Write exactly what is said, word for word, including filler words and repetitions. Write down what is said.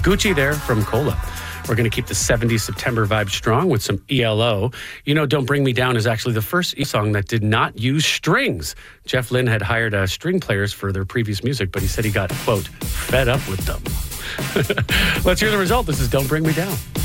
Gucci there from Cola. We're going to keep the seventies September vibe strong with some E L O. You know, Don't Bring Me Down is actually the first song that did not use strings. Jeff Lynne had hired uh, string players for their previous music, but he said he got, quote, fed up with them. Let's hear the result. This is Don't Bring Me Down.